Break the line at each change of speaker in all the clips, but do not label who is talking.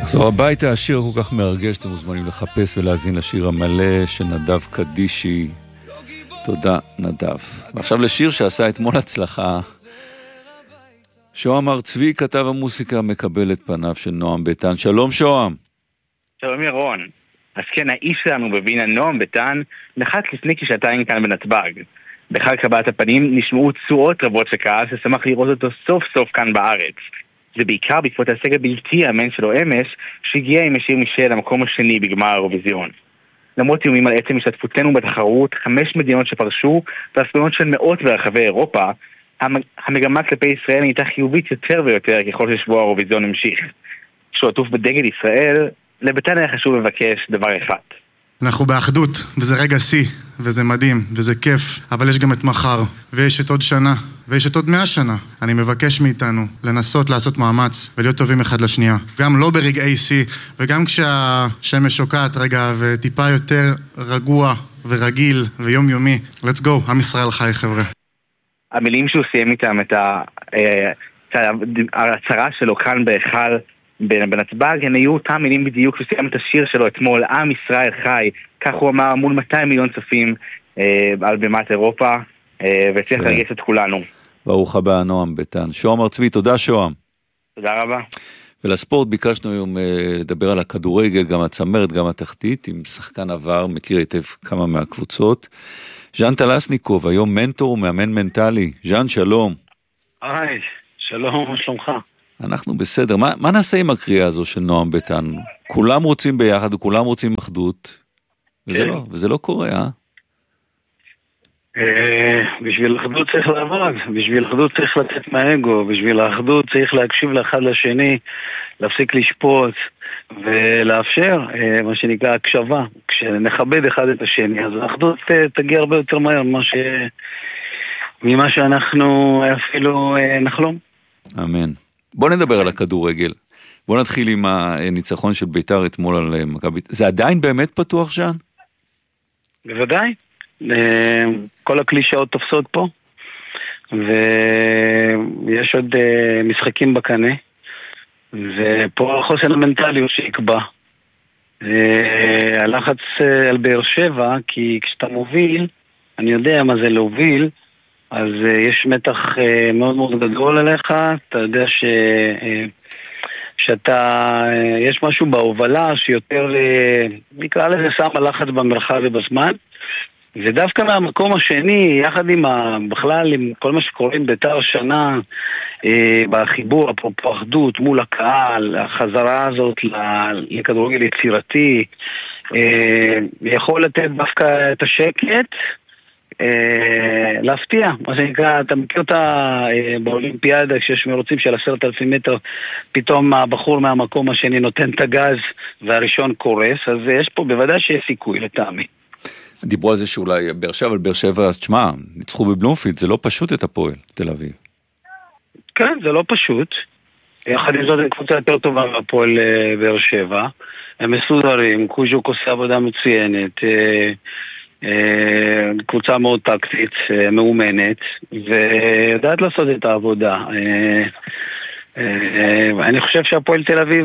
לחזור הביתה, השיר כל כך מרגש, אתם מוזמנים לחפש ולהזין לשיר המלא של נדב קדישי. תודה נדב. ועכשיו לשיר שעשה אתמול הצלחה. שוהם הר צבי, כתב המוסיקה, מקבל את פניו של נועם ביתן. שלום שוהם.
שלום ירון. אז כן, האיש שלנו בווינה, נועם ביתן, נחת לפני כשעתיים כאן בנתב"ג. בחג קבלת הפנים נשמעו צורות רבות של קהל ששמח לראות אותו סוף סוף כאן בארץ. זה בעיקר בעקבות ההישג הבלתי יאמן שלו אמש, שהגיע עם השיר מישל למקום השני בגמר האירוויזיון. למרות איומים על עצם השתתפותנו בתחרות, 5 מדינות שפרשו, והספנות של מאות ברחבי אירופה, המגמה כלפי ישראל הייתה חיובית יותר ויותר ככל ששבוע האירוויזיון המשיך. כשהוא עטוף בדגל ישראל, לביתן היה חשוב לבקש דבר אחד.
אנחנו באחדות, וזה רגע שיא, וזה מדהים, וזה כיף, אבל יש גם את מחר, ויש את עוד שנה, ויש את עוד 100 שנה. אני מבקש מאיתנו לנסות לעשות מאמץ, ולהיות טובים אחד לשנייה. גם לא ברגעי שיא, וגם כשהשמש שוקעת רגע, וטיפה יותר רגוע, ורגיל, ויומיומי. Let's go, עם ישראל חי חבר'ה.
המילים שהוא סיים איתם את ההצהרה שלו כאן בהיכל בנתב"ג, הן היו אותם מילים בדיוק שסיים את השיר שלו אתמול, עם ישראל חי, כך הוא אמר, מול 200 מיליון צופים על בימת אירופה, והצליח להרגיש את כולנו.
ברוך הבא נועם ביתן. שוהם הר צבי, תודה שוהם.
תודה רבה.
ולספורט ביקשנו היום לדבר על הכדורגל, גם הצמרת, גם התחתית, עם שחקן עבר, מכיר היטב כמה מהקבוצות. ז'אן טלסניקוב, היום מנטור ומאמן מנטלי. ז'אן, שלום.
היי, שלום, מה שלומך?
אנחנו בסדר. מה נעשה עם הקריאה הזו של נועם ביתן? כולם רוצים ביחד וכולם רוצים אחדות, וזה לא קורה,
בשביל אחדות צריך לעבוד, בשביל אחדות צריך לתת מהאגו, בשביל האחדות צריך להקשיב לאחד לשני, להפסיק לשפוט ולאפשר מה שנקרא הקשבה. כשנכבד אחד את השני, אז האחדות תגיע הרבה יותר מהר ממה שאנחנו אפילו נחלום.
אמן. בוא נדבר על הכדורגל. בוא נתחיל עם הניצחון של ביתר אתמול על מכבי. זה עדיין באמת פתוח, ז'אן?
בוודאי. כל הקלישאות תופסות פה. ויש עוד משחקים בקנה. ופה החוסן המנטלי הוא שיקבע. הלחץ על באר שבע, כי כשאתה מוביל, אני יודע מה זה להוביל, אז יש מתח מאוד מאוד גדול עליך, אתה יודע יש משהו בהובלה שיותר, נקרא לזה שם הלחץ במרחב ובזמן, ודווקא מהמקום השני, יחד עם בכלל עם כל מה שקורה עם ביתר שנה, בחיבור, אפרופו אחדות מול הקהל, החזרה הזאת לכדורגל יצירתי, יכול לתת דווקא את השקט, להפתיע, מה שנקרא, אתה מכיר אותה באולימפיאדה כשיש מרוצים של 10,000 מטר, פתאום הבחור מהמקום השני נותן את הגז והראשון קורס, אז יש פה בוודאי שיש סיכוי לטעמי.
דיברו על זה שאולי באר שבע, אבל באר שבע, אז תשמע, ניצחו בבלומפילד, זה לא פשוט את הפועל תל אביב.
כן, זה לא פשוט. יחד עם זאת, קבוצה יותר טובה מהפועל באר שבע, הם מסודרים, קוז'וק עושה עבודה מצוינת, קבוצה מאוד טקטית, מאומנת, ויודעת לעשות את העבודה. אני חושב שהפועל תל אביב,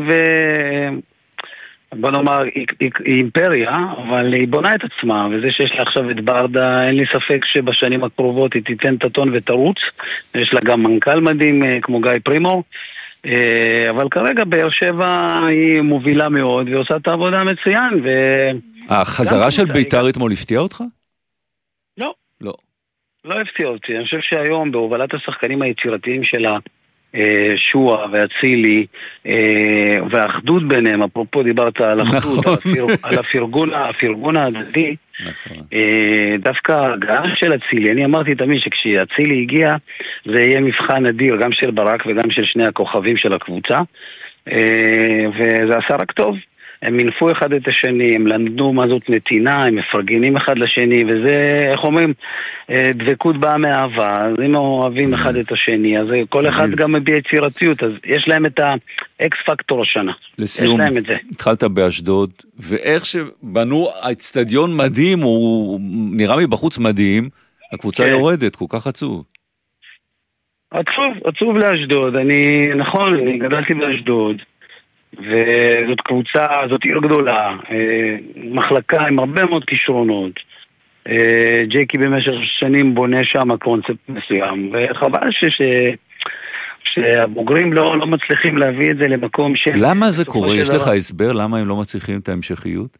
בוא נאמר, היא אימפריה, אבל היא בונה את עצמה, וזה שיש לה עכשיו את ברדה, אין לי ספק שבשנים הקרובות היא תיתן את הטון ותרוץ, יש לה גם מנכ"ל מדהים כמו גיא פרימו, אבל כרגע באר שבע היא מובילה מאוד, ועושה את העבודה מצוין,
החזרה של ביתר אתמול הפתיעה אותך?
לא.
לא
הפתיעה אותי. אני חושב שהיום בהובלת השחקנים היצירתיים שלה, שועה והצילי, והאחדות ביניהם, אפרופו דיברת על אחדות, על הפרגון ההדדי, דווקא ההגעה של הצילי, אני אמרתי תמיד שכשהצילי הגיע, זה יהיה מבחן אדיר, גם של ברק וגם של שני הכוכבים של הקבוצה, וזה עשה רק טוב. הם מנפו אחד את השני, הם למדו מה זאת נתינה, הם מפרגנים אחד לשני, וזה, איך אומרים, דבקות באה מאהבה, אז אם אוהבים אחד את השני, אז כל אחד גם מביע יצירתיות, אז יש להם את האקס פקטור השנה.
לסיום, התחלת באשדוד, ואיך שבנו האצטדיון מדהים, הוא נראה מבחוץ מדהים, הקבוצה יורדת, כל כך עצוב.
עצוב לאשדוד, אני גדלתי באשדוד, וזאת קבוצה, זאת עיר גדולה, מחלקה עם הרבה מאוד כישרונות. ג'קי במשך שנים בונה שם קונספט מסוים, וחבל שהבוגרים לא מצליחים להביא את זה למקום של...
למה זה קורה? יש לך הסבר למה הם לא מצליחים את ההמשכיות?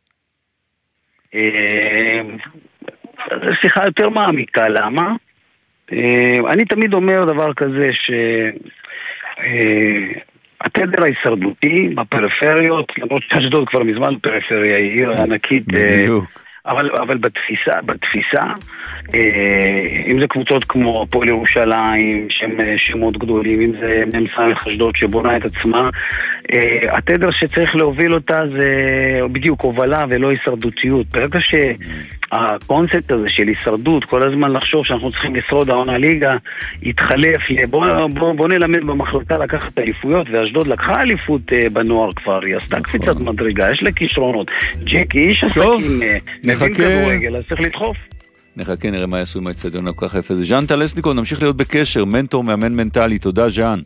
זו שיחה יותר מעמיקה, למה? אני תמיד אומר דבר כזה התדר ההישרדותי בפריפריות, למרות שאשדוד כבר מזמן פריפריה, היא עיר ענקית, אבל בתפיסה, אם זה קבוצות כמו הפועל ירושלים, שהם שמות גדולים, אם זה מ"ס אשדוד שבונה את עצמה, התדר שצריך להוביל אותה זה בדיוק הובלה ולא הישרדותיות. ברגע שהקונספט הזה של הישרדות, כל הזמן לחשוב שאנחנו צריכים לשרוד העונה ליגה, יתחלף, בוא נלמד במחלקה לקחת אליפויות, ואשדוד לקחה אליפות בנוער כבר, היא עשתה קפיצת מדרגה, יש לה כישרונות. ג'קי, איש עסקים, מבין כדורגל, אז צריך לדחוף.
נחכה, נראה מה יעשו עם האצטדיון כל כך יפה. זה ז'אן טלסניקוב, נמשיך להיות בקשר, מנטור, מאמן מנטלי. תודה, ז'אן.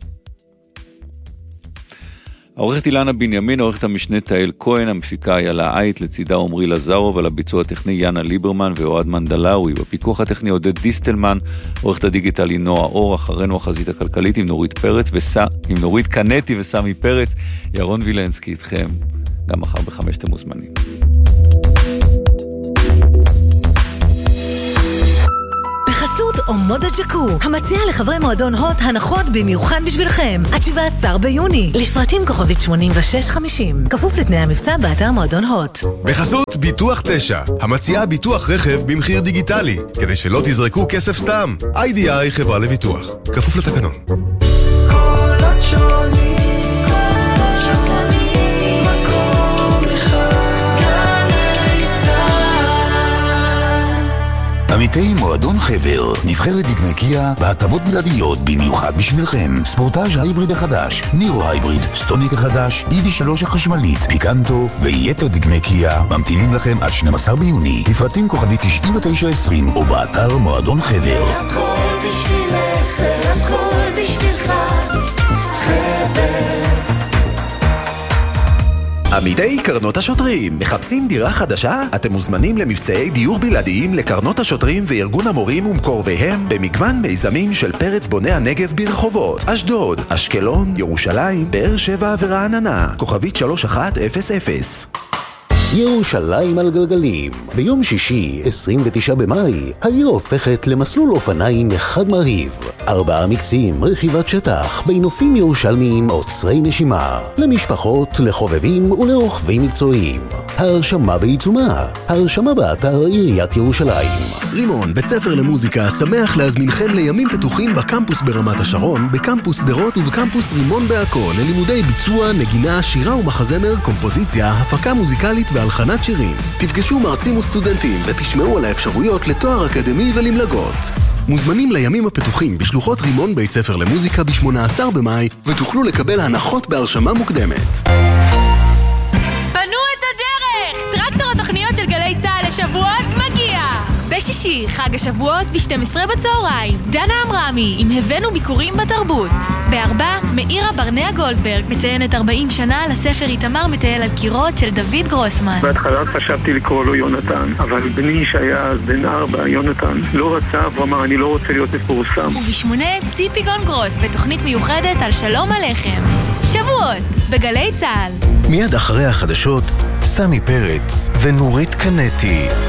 העורכת אילנה בנימין, עורכת המשנה תהל כהן, המפיקה איילה עית, לצידה עומרי לזרוב, על הביצוע הטכני יאנה ליברמן ואוהד מנדלאוי, בפיקוח הטכני עודד דיסטלמן, עורכת הדיגיטלי נועה אור, אחרינו החזית הכלכלית עם נורית קנטי וסמי פרץ. ירון וילנסקי איתכם, גם מחר ב-5 אתם מוזמנים.
עומוד הג'קו, המציע לחברי מועדון הוט הנחות במיוחד בשבילכם עד 17 ביוני, לפרטים כוכבית 8650, כפוף לתנאי המבצע באתר מועדון הוט.
בחסות ביטוח 9, המציעה ביטוח רכב במחיר דיגיטלי, כדי שלא תזרקו כסף סתם. IDI חברה לביטוח, כפוף לתקנון.
קולות שונים,
עמיתי מועדון חבר, נבחרת דגמי קיה בהטבות בלעדיות במיוחד בשבילכם. ספורטאז' ההיבריד החדש, נירו הייבריד, סטוניק החדש, EV3 החשמלית, פיקנטו ויתר דגמי קיה ממתינים לכם עד 12 ביוני. לפרטים כוכבי 9920 או באתר מועדון חבר.
זה הכל בשבילך, זה הכל בשבילך, חבר.
עמיתי קרנות השוטרים, מחפשים דירה חדשה? אתם מוזמנים למבצעי דיור בלעדיים לקרנות השוטרים וארגון המורים ומקורביהם במגוון מיזמים של פרץ בוני הנגב ברחובות אשדוד, אשקלון, ירושלים, באר שבע ורעננה. כוכבית 3100.
ירושלים על גלגלים. ביום שישי, 29 במאי, העיר הופכת למסלול אופניים אחד מרהיב. 4 מקצים, רכיבת שטח, בנופים ירושלמיים עוצרי נשימה. למשפחות, לחובבים ולרוכבים מקצועיים. ההרשמה בעיצומה. ההרשמה באתר עיריית ירושלים.
רימון, בית ספר למוזיקה, שמח להזמינכם לימים פתוחים בקמפוס ברמת השרון, בקמפוס דרות ובקמפוס רימון בעכו, ללימודי ביצוע, נגינה, שירה ומחזמר, קומפוזיציה, הפקה מוזיקלית והלחנת שירים. תפגשו מרצים וסטודנטים ותשמעו על האפשרויות לתואר אקדמי ולמלגות. מוזמנים לימים הפתוחים בשלוחות רימון בית ספר למוזיקה ב-18 במאי ותוכלו לקבל הנחות בהרשמה מוקדמת.
פנו את הדרך! טרקטור התוכניות של גלי צהל לשבועות מגיע! בשישי, חג השבועות ב-12 בצהריים. דנה אמרמי עם הבאנו ביקורים בתרבות. ב-4, מאירה ברנע גולדברג מציינת 40 שנה לספר איתמר מטייל על קירות של דוד גרוסמן.
בהתחלה חשבתי לקרוא לו יונתן, אבל בני שהיה אז בן 4, יונתן, לא רצה ואמר אני לא רוצה להיות מפורסם.
וב-8, ציפי גונגרוס בתוכנית מיוחדת על שלום הלחם. שבועות בגלי צהל.
מיד אחרי החדשות, סמי פרץ ונורית קנטי.